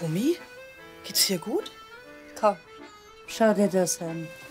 Omi, geht's dir gut? Komm, schau dir das an.